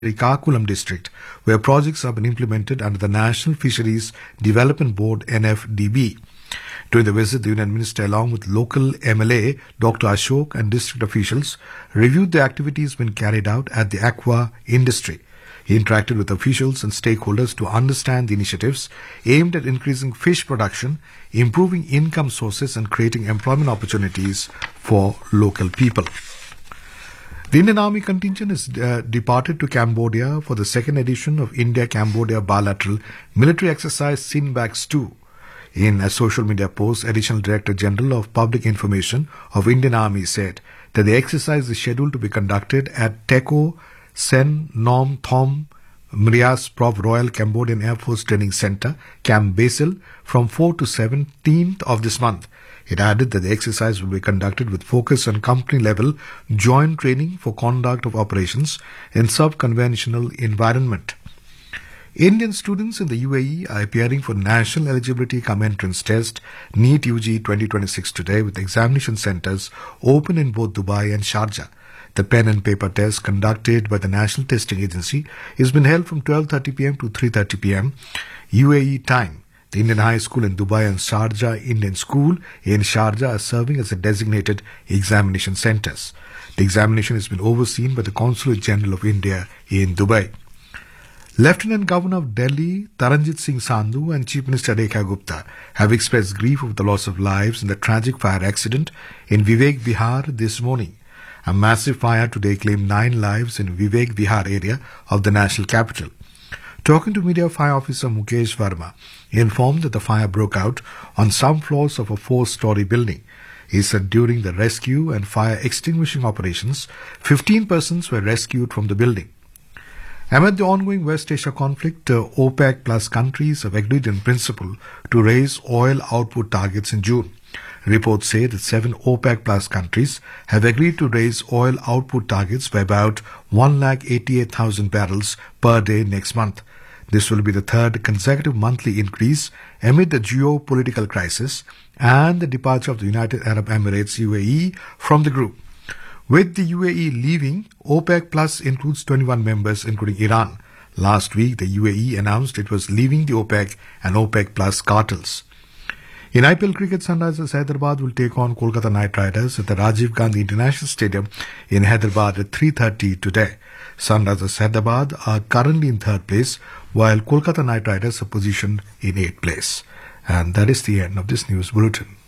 Kakulam district, where projects have been implemented under the National Fisheries Development Board (NFDB). During the visit, the Union Minister, along with local MLA Dr. Ashok and district officials, reviewed the activities being carried out at the aqua industry. He interacted with officials and stakeholders to understand the initiatives aimed at increasing fish production, improving income sources and creating employment opportunities for local people. The Indian Army contingent has departed to Cambodia for the second edition of India-Cambodia bilateral military exercise Sinbax 2. In a social media post, Additional Director General of Public Information of Indian Army said that the exercise is scheduled to be conducted at Teko Sen Nom Thom Mrias Prov Royal Cambodian Air Force Training Center, Camp Basil, from 4th to 17th of this month. It added that the exercise will be conducted with focus on company-level joint training for conduct of operations in sub-conventional environment. Indian students in the UAE are appearing for National Eligibility Cum Entrance Test NEET UG 2026 today, with examination centers open in both Dubai and Sharjah. The pen and paper test conducted by the National Testing Agency has been held from 12:30 p.m. to 3:30 p.m. UAE time. The Indian High School in Dubai and Sharjah Indian School in Sharjah are serving as the designated examination centers. The examination has been overseen by the Consulate General of India in Dubai. Lieutenant Governor of Delhi, Taranjit Singh Sandhu, and Chief Minister Rekha Gupta have expressed grief over the loss of lives in the tragic fire accident in Vivek Vihar this morning. A massive fire today claimed 9 lives in Vivek Vihar area of the national capital. Talking to media, Fire Officer Mukesh Verma informed that the fire broke out on some floors of a 4-story building. He said during the rescue and fire extinguishing operations, 15 persons were rescued from the building. Amid the ongoing West Asia conflict, OPEC plus countries have agreed in principle to raise oil output targets in June. Reports say that 7 OPEC plus countries have agreed to raise oil output targets by about 188,000 barrels per day next month. This will be the third consecutive monthly increase amid the geopolitical crisis and the departure of the United Arab Emirates UAE from the group. With the UAE leaving, OPEC Plus includes 21 members, including Iran. Last week, the UAE announced it was leaving the OPEC and OPEC Plus cartels. In IPL cricket, Sunrisers Hyderabad will take on Kolkata Knight Riders at the Rajiv Gandhi International Stadium in Hyderabad at 3:30 today. Sunrisers Hyderabad are currently in 3rd place, while Kolkata Knight Riders are positioned in 8th place. And that is the end of this news bulletin.